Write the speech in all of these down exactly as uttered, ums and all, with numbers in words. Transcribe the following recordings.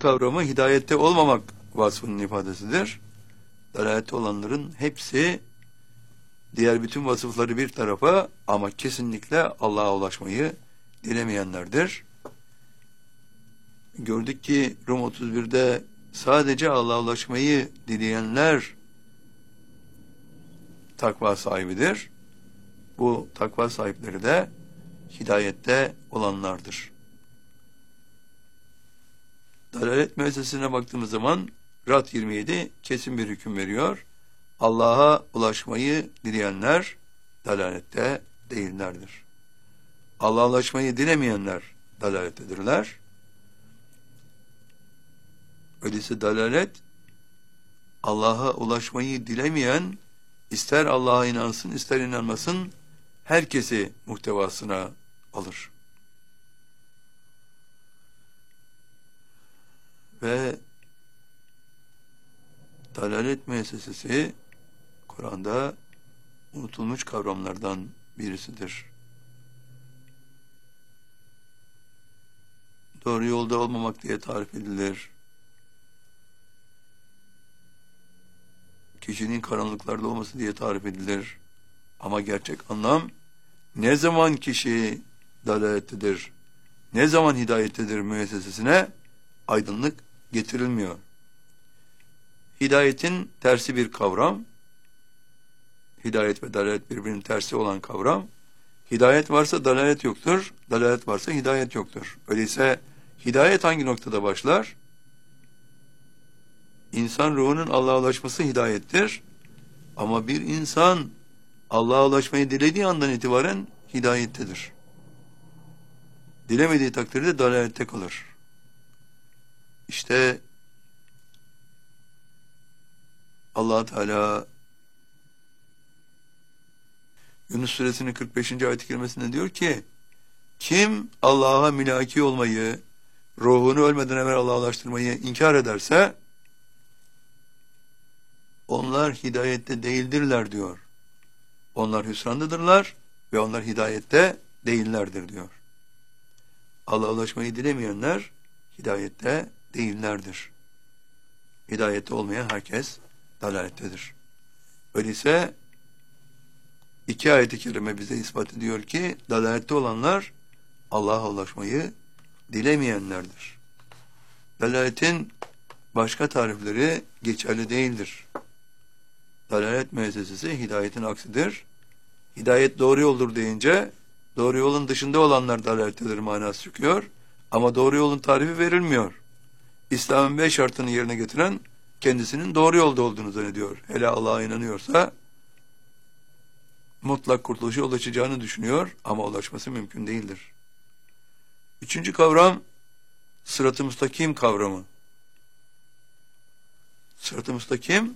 kavramı hidayette olmamak vasfının ifadesidir. Dalalette olanların hepsi diğer bütün vasıfları bir tarafa ama kesinlikle Allah'a ulaşmayı dilemeyenlerdir. Gördük ki Rum otuz birde sadece Allah'a ulaşmayı dileyenler takva sahibidir. Bu takva sahipleri de hidayette olanlardır. Dalalet müessesesine baktığımız zaman Rad yirmi yedi kesin bir hüküm veriyor. Allah'a ulaşmayı dileyenler dalalette değillerdir. Allah'a ulaşmayı dilemeyenler dalalettedirler. Öyleyse dalalet, Allah'a ulaşmayı dilemeyen, ister Allah'a inansın, ister inanmasın, herkesi muhtevasına alır. Ve dalalet müessesesi, Kur'an'da unutulmuş kavramlardan birisidir. Doğru yolda olmamak diye tarif edilir. Kişinin karanlıklarda olması diye tarif edilir. Ama gerçek anlam, ne zaman kişi dalalettedir, ne zaman hidayettedir müessesesine aydınlık getirilmiyor. Hidayetin tersi bir kavram. Hidayet ve dalalet birbirinin tersi olan kavram. Hidayet varsa dalalet yoktur, dalalet varsa hidayet yoktur. Öyleyse hidayet hangi noktada başlar? İnsan ruhunun Allah'a ulaşması hidayettir. Ama bir insan Allah'a ulaşmayı dilediği andan itibaren hidayettedir. Dilemediği takdirde dalalette kalır. İşte Allah Teala Yunus Suresinin kırk beşinci ayet-i kerimesinde diyor ki, kim Allah'a mülaki olmayı, ruhunu ölmeden evvel Allah'a ulaştırmayı inkar ederse, onlar hidayette değildirler diyor. Onlar hüsrandadırlar ve onlar hidayette değillerdir diyor. Allah'a ulaşmayı dilemeyenler hidayette değillerdir. Hidayette olmayan herkes dalalettedir. Öyleyse iki ayet-i kerime bize ispat ediyor ki dalalette olanlar Allah'a ulaşmayı dilemeyenlerdir. Dalaletin başka tarifleri geçerli değildir. Dalalet müessesesi hidayetin aksidir. Hidayet doğru yoldur deyince doğru yolun dışında olanlar dalalettedir manası çıkıyor. Ama doğru yolun tarifi verilmiyor. İslam'ın beş şartını yerine getiren kendisinin doğru yolda olduğunu zannediyor. Hele Allah'a inanıyorsa mutlak kurtuluşa ulaşacağını düşünüyor ama ulaşması mümkün değildir. Üçüncü kavram sırat-ı müstakim kavramı. Sırat-ı müstakim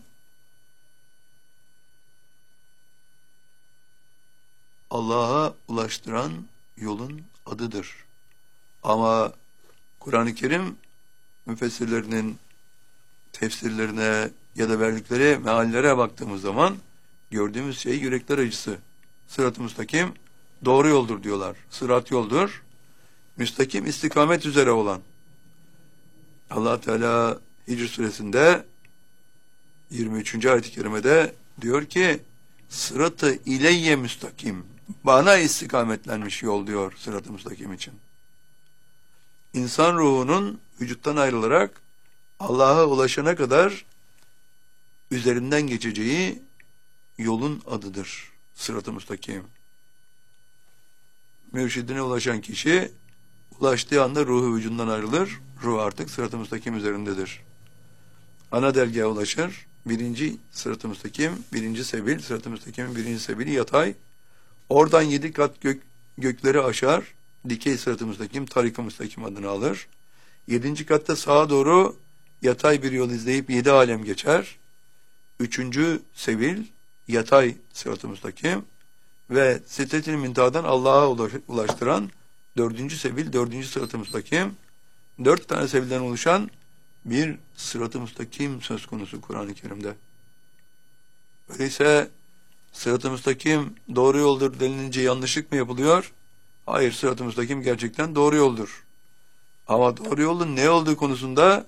Allah'a ulaştıran yolun adıdır. Ama Kur'an-ı Kerim müfessirlerinin tefsirlerine ya da verdikleri meallere baktığımız zaman gördüğümüz şey yürekler acısı. Sırat-ı müstakim doğru yoldur diyorlar. Sırat yoldur. Müstakim istikamet üzere olan. Allah Teala Hicr suresinde yirmi üçüncü ayet-i kerimede diyor ki sırat-ı ileyye müstakim. Bana istikametlenmiş yol diyor sırat-ı müstakim için. İnsan ruhunun vücuttan ayrılarak Allah'a ulaşana kadar üzerinden geçeceği yolun adıdır. Sırat-ı müstakim. Mürşidine ulaşan kişi ulaştığı anda ruhu vücudundan ayrılır. Ruh artık sırat-ı müstakim üzerindedir. Ana dergaha ulaşır. Birinci sırat-ı müstakim, birinci sebil, sırat-ı müstakimin birinci sebili yatay. Oradan yedi kat gök, gökleri aşar. Dikey sırat-ı müstakim, tarik-ı müstakim adını alır. Yedinci katta sağa doğru yatay bir yol izleyip yedi alem geçer. Üçüncü sebil, yatay sırat-ı müstakim ve Sidret-i Münteha'dan Allah'a ulaştıran dördüncü sebil, dördüncü sırat-ı müstakim, dört tane sebilden oluşan bir sırat-ı müstakim söz konusu Kur'an-ı Kerim'de. Öyleyse sırat-ı müstakim doğru yoldur denilince yanlışlık mı yapılıyor? Hayır, sırat-ı müstakim gerçekten doğru yoldur. Ama doğru yolun ne olduğu konusunda